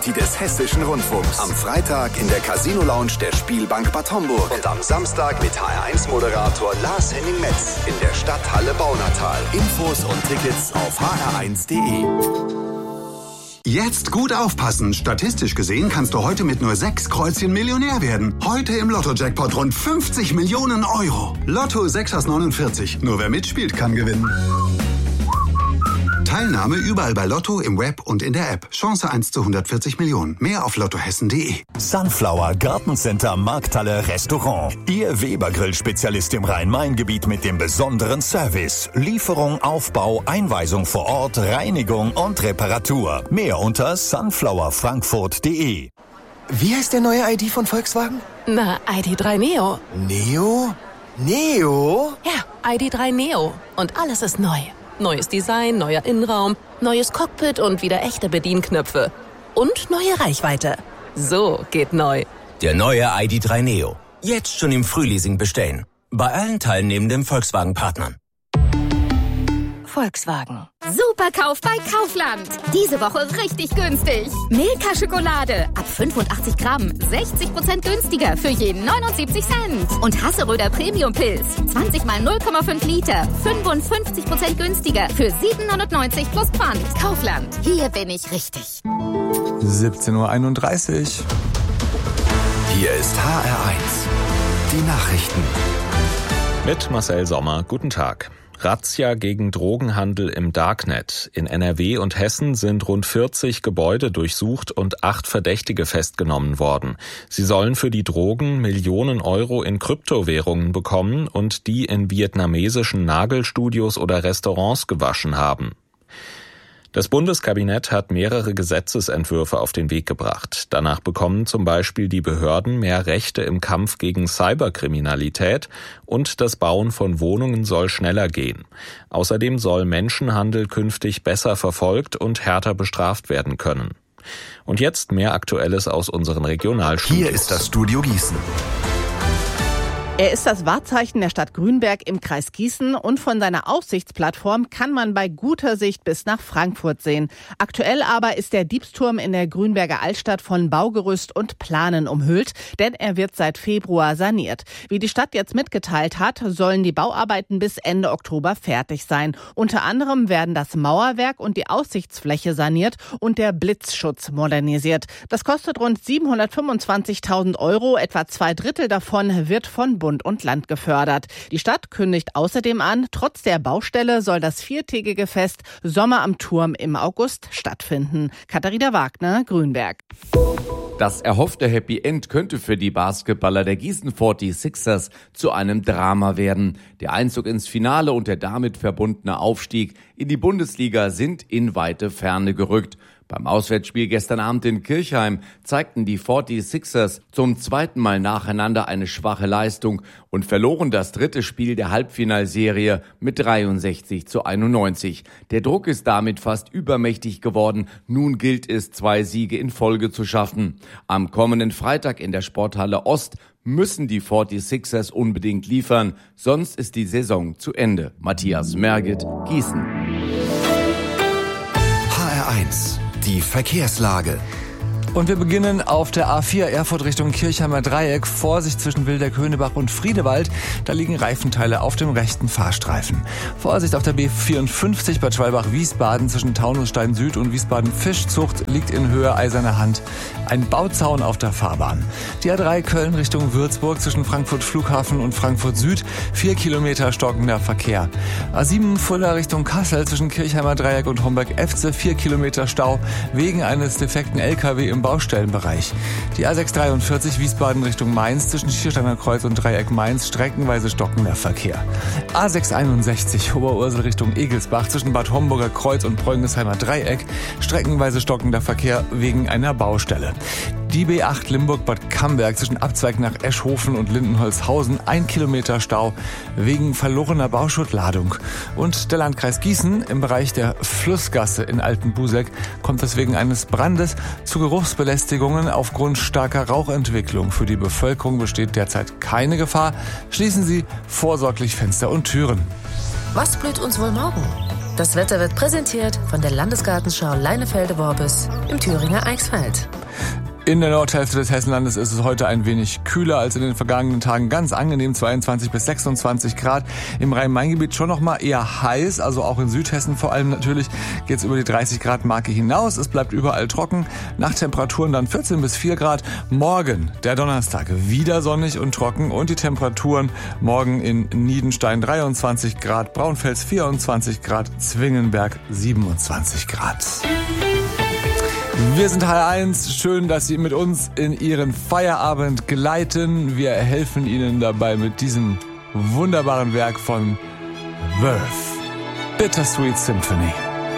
Party des Hessischen Rundfunks. Am Freitag in der Casino Lounge der Spielbank Bad Homburg. Und am Samstag mit HR1-Moderator Lars-Henning Metz in der Stadthalle Baunatal. Infos und Tickets auf hr1.de. Jetzt gut aufpassen. Statistisch gesehen kannst du heute mit nur 6 Kreuzchen Millionär werden. Heute im Lotto-Jackpot rund 50 Millionen Euro. Lotto 6 aus 49. Nur wer mitspielt, kann gewinnen. Teilnahme überall bei Lotto, im Web und in der App. Chance 1 zu 140 Millionen. Mehr auf lottohessen.de. Sunflower Gartencenter Markthalle Restaurant. Ihr Weber-Grill-Spezialist im Rhein-Main-Gebiet mit dem besonderen Service. Lieferung, Aufbau, Einweisung vor Ort, Reinigung und Reparatur. Mehr unter sunflowerfrankfurt.de. Wie heißt der neue ID von Volkswagen? Na, ID.3 Neo. Neo? Neo? Ja, ID.3 Neo. Und alles ist neu. Neues Design, neuer Innenraum, neues Cockpit und wieder echte Bedienknöpfe. Und neue Reichweite. So geht neu. Der neue ID.3 Neo. Jetzt schon im Frühleasing bestellen. Bei allen teilnehmenden Volkswagen-Partnern. Volkswagen. Superkauf bei Kaufland. Diese Woche richtig günstig. Milka-Schokolade ab 85 Gramm. 60% günstiger für jeden 79 Cent. Und Hasseröder Premium-Pilz. 20 mal 0,5 Liter. 55% günstiger für 7,99 plus Pfand. Kaufland. Hier bin ich richtig. 17:31 Uhr. Hier ist HR1. Die Nachrichten. Mit Marcel Sommer. Guten Tag. Razzia gegen Drogenhandel im Darknet. In NRW und Hessen sind rund 40 Gebäude durchsucht und 8 Verdächtige festgenommen worden. Sie sollen für die Drogen Millionen Euro in Kryptowährungen bekommen und die in vietnamesischen Nagelstudios oder Restaurants gewaschen haben. Das Bundeskabinett hat mehrere Gesetzesentwürfe auf den Weg gebracht. Danach bekommen zum Beispiel die Behörden mehr Rechte im Kampf gegen Cyberkriminalität und das Bauen von Wohnungen soll schneller gehen. Außerdem soll Menschenhandel künftig besser verfolgt und härter bestraft werden können. Und jetzt mehr Aktuelles aus unseren Regionalstudios. Hier ist das Studio Gießen. Er ist das Wahrzeichen der Stadt Grünberg im Kreis Gießen und von seiner Aussichtsplattform kann man bei guter Sicht bis nach Frankfurt sehen. Aktuell aber ist der Diebsturm in der Grünberger Altstadt von Baugerüst und Planen umhüllt, denn er wird seit Februar saniert. Wie die Stadt jetzt mitgeteilt hat, sollen die Bauarbeiten bis Ende Oktober fertig sein. Unter anderem werden das Mauerwerk und die Aussichtsfläche saniert und der Blitzschutz modernisiert. Das kostet rund 725.000 Euro, etwa 2/3 davon wird von Bund und Land gefördert. Die Stadt kündigt außerdem an, trotz der Baustelle soll das 4-tägige Fest Sommer am Turm im August stattfinden. Katharina Wagner, Grünberg. Das erhoffte Happy End könnte für die Basketballer der Gießen 46ers zu einem Drama werden. Der Einzug ins Finale und der damit verbundene Aufstieg in die Bundesliga sind in weite Ferne gerückt. Beim Auswärtsspiel gestern Abend in Kirchheim zeigten die 46ers zum zweiten Mal nacheinander eine schwache Leistung und verloren das dritte Spiel der Halbfinalserie mit 63:91. Der Druck ist damit fast übermächtig geworden. Nun gilt es, 2 Siege in Folge zu schaffen. Am kommenden Freitag in der Sporthalle Ost müssen die 46ers unbedingt liefern, sonst ist die Saison zu Ende. Matthias Merget, Gießen. HR1. Die Verkehrslage. Und wir beginnen auf der A4 Erfurt Richtung Kirchheimer Dreieck. Vorsicht zwischen Wildeck-Höhnebach und Friedewald. Da liegen Reifenteile auf dem rechten Fahrstreifen. Vorsicht auf der B54 Bad Schwalbach-Wiesbaden zwischen Taunusstein Süd und Wiesbaden-Fischzucht liegt in Höhe Eiserner Hand ein Bauzaun auf der Fahrbahn. Die A3 Köln Richtung Würzburg zwischen Frankfurt Flughafen und Frankfurt Süd 4 Kilometer stockender Verkehr. A7 Fulda Richtung Kassel zwischen Kirchheimer Dreieck und Homberg-Efze 4 Kilometer Stau wegen eines defekten LKW im Baustellenbereich. Die A643 Wiesbaden Richtung Mainz zwischen Schiersteiner Kreuz und Dreieck Mainz streckenweise stockender Verkehr. A661 Oberursel Richtung Egelsbach zwischen Bad Homburger Kreuz und Preungesheimer Dreieck streckenweise stockender Verkehr wegen einer Baustelle. Die B8 Limburg-Bad Camberg zwischen Abzweig nach Eschhofen und Lindenholzhausen 1 Kilometer Stau wegen verlorener Bauschuttladung. Und der Landkreis Gießen im Bereich der Flussgasse in Altenbuseck kommt es wegen eines Brandes zu Geruchsbelästigungen aufgrund starker Rauchentwicklung. Für die Bevölkerung besteht derzeit keine Gefahr. Schließen Sie vorsorglich Fenster und Türen. Was blüht uns wohl morgen? Das Wetter wird präsentiert von der Landesgartenschau Leinefelde-Worbis im Thüringer Eichsfeld. In der Nordhälfte des Hessenlandes ist es heute ein wenig kühler als in den vergangenen Tagen. Ganz angenehm, 22 bis 26 Grad. Im Rhein-Main-Gebiet schon noch mal eher heiß, also auch in Südhessen vor allem natürlich geht es über die 30 Grad Marke hinaus. Es bleibt überall trocken. Nachttemperaturen dann 14 bis 4 Grad. Morgen, der Donnerstag, wieder sonnig und trocken und die Temperaturen morgen in Niedenstein 23 Grad, Braunfels 24 Grad, Zwingenberg 27 Grad. Wir sind HR1. Schön, dass Sie mit uns in Ihren Feierabend gleiten. Wir helfen Ihnen dabei mit diesem wunderbaren Werk von Verve. Bittersweet Symphony.